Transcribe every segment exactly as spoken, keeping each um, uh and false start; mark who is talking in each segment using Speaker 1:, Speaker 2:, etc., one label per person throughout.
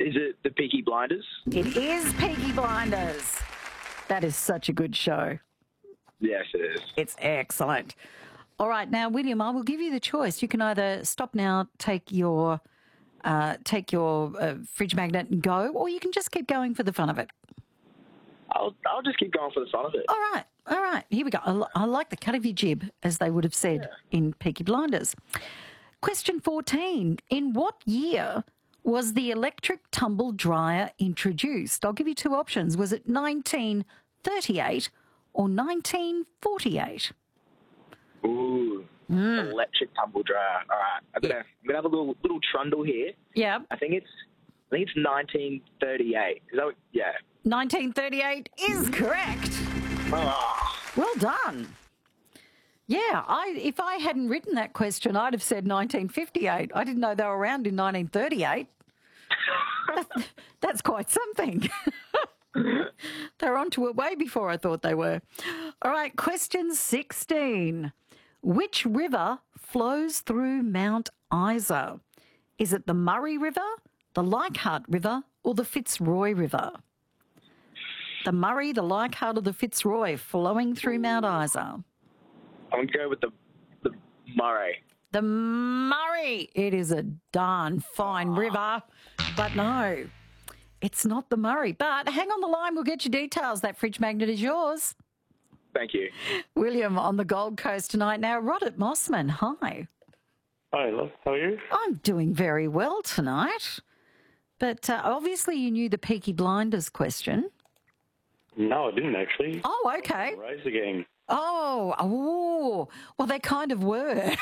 Speaker 1: Is it the Peaky Blinders?
Speaker 2: It is Peaky Blinders. That is such a good show.
Speaker 1: Yes, it is.
Speaker 2: It's excellent. All right, now, William, I will give you the choice. You can either stop now, take your uh, take your uh, fridge magnet and go, or you can just keep going for the fun of it.
Speaker 1: I'll I'll just keep going for the fun of it.
Speaker 2: All right, all right. Here we go. I, li- I like the cut of your jib, as they would have said
Speaker 1: Yeah.
Speaker 2: in Peaky Blinders. Question fourteen. In what year was the electric tumble dryer introduced? I'll give you two options. Was it nineteen thirty-eight or nineteen forty-eight?
Speaker 1: Ooh, electric tumble dryer. All right, I'm gonna I'm gonna have a little little trundle here.
Speaker 2: Yeah.
Speaker 1: I think it's I think it's nineteen thirty-eight. Is that what, yeah?
Speaker 2: nineteen thirty-eight is correct.
Speaker 1: Oh,
Speaker 2: Well done. Yeah, I if I hadn't written that question, I'd have said nineteen fifty-eight. I didn't know they were around in nineteen thirty-eight. That- That's quite something. They're onto it way before I thought they were. All right, question sixteen. Which river flows through Mount Isa? Is it the Murray River, the Leichhardt River, or the Fitzroy River? The Murray, the Leichhardt, or the Fitzroy flowing through Mount Isa?
Speaker 1: I'm gonna go with the the Murray.
Speaker 2: The Murray. It is a darn fine river, but no, it's not the Murray. But hang on the line, we'll get your details. That fridge magnet is yours.
Speaker 1: Thank you.
Speaker 2: William on the Gold Coast tonight. Now, Rod at Mossman, hi.
Speaker 3: Hi, love. How are you?
Speaker 2: I'm doing very well tonight. But uh, obviously you knew the Peaky Blinders question.
Speaker 3: No, I didn't actually.
Speaker 2: Oh, okay.
Speaker 3: Razor Gang.
Speaker 2: Oh, oh, well, they kind of were.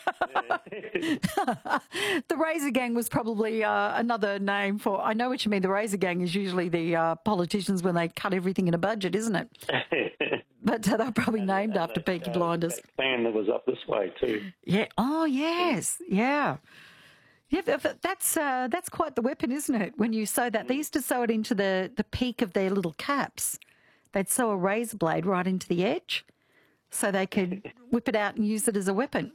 Speaker 2: The Razor Gang was probably uh, another name for, I know what you mean, the Razor Gang is usually the uh, politicians when they cut everything in a budget, isn't it? But uh, they're probably named after
Speaker 3: that,
Speaker 2: Peaky
Speaker 3: uh,
Speaker 2: Blinders.
Speaker 3: that fan that was up this way too.
Speaker 2: Yeah. Oh, yes. Yeah. Yeah, th- th- that's uh, that's quite the weapon, isn't it? When you sew that, they used to sew it into the, the peak of their little caps. They'd sew a razor blade right into the edge so they could whip it out and use it as a weapon.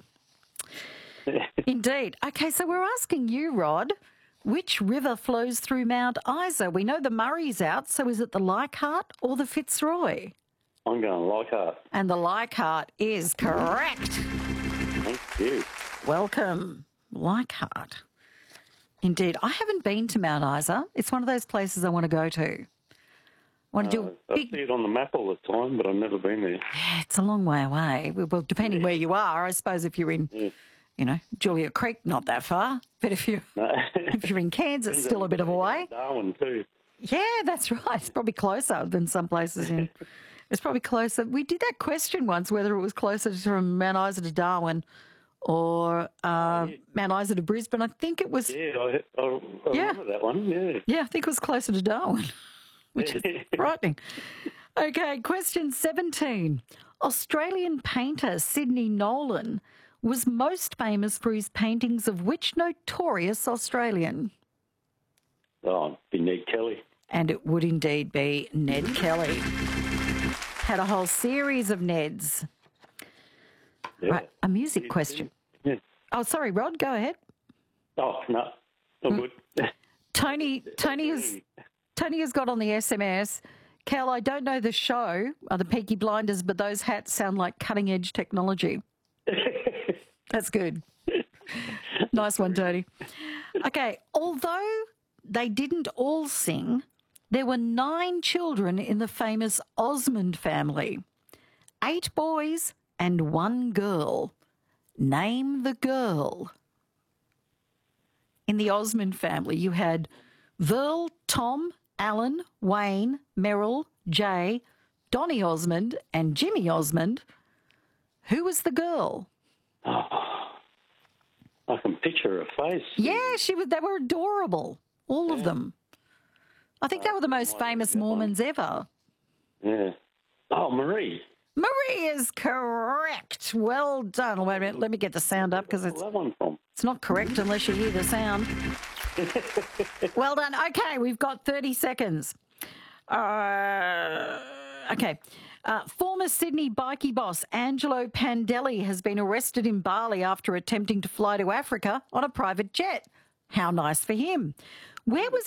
Speaker 2: Indeed. Okay, so we're asking you, Rod, which river flows through Mount Isa? We know the Murray's out, so is it the Leichhardt or the Fitzroy?
Speaker 3: I'm going Leichhardt.
Speaker 2: And the Leichhardt is correct.
Speaker 3: Thank you.
Speaker 2: Welcome, Leichhardt. Indeed. I haven't been to Mount Isa. It's one of those places I want to go to. I want to do
Speaker 3: Uh,
Speaker 2: a
Speaker 3: I
Speaker 2: big...
Speaker 3: see it on the map all the time, but I've never been there.
Speaker 2: Yeah, it's a long way away. Well, well, depending where you are, I suppose if you're in,
Speaker 3: Yeah.
Speaker 2: you know, Julia Creek, not that far. But if you
Speaker 3: No.
Speaker 2: if you're in Cairns, it's still a bit of a way.
Speaker 3: Darwin too.
Speaker 2: Yeah, that's right. It's probably closer than some places in. It's probably closer. We did that question once, whether it was closer from Mount Isa to Darwin or uh, Mount Isa to Brisbane. I think it was.
Speaker 3: Yeah, I, I, I
Speaker 2: Yeah.
Speaker 3: remember that one. Yeah.
Speaker 2: Yeah, I think it was closer to Darwin, which is frightening. Okay, question seventeen. Australian painter Sidney Nolan was most famous for his paintings of which notorious Australian?
Speaker 3: Oh, it'd be Ned Kelly.
Speaker 2: And it would indeed be Ned Kelly. Had a whole series of Neds.
Speaker 3: Yeah.
Speaker 2: Right, a music question.
Speaker 3: Yeah.
Speaker 2: Oh, sorry, Rod, go ahead.
Speaker 3: Oh, no. I'm good.
Speaker 2: Tony, Tony has, Tony has got on the S M S. Cal, I don't know the show, are the Peaky Blinders, but those hats sound like cutting edge technology. That's good. Nice one, Tony. Okay, although they didn't all sing, there were nine children in the famous Osmond family. Eight boys and one girl. Name the girl. In the Osmond family, you had Verl, Tom, Alan, Wayne, Merrill, Jay, Donny Osmond, and Jimmy Osmond. Who was the girl?
Speaker 3: I can picture her face.
Speaker 2: Yeah, she was. They were adorable, all of them. I think they were the most famous Mormons ever.
Speaker 3: Yeah. Oh, Marie.
Speaker 2: Marie is correct. Well done. Wait a minute. Let me get the sound up because it's
Speaker 3: Where's that one from?
Speaker 2: it's not correct unless you hear the sound. Well done. Okay, we've got thirty seconds. Uh, okay. Uh, former Sydney bikie boss Angelo Pandelli has been arrested in Bali after attempting to fly to Africa on a private jet. How nice for him. Where was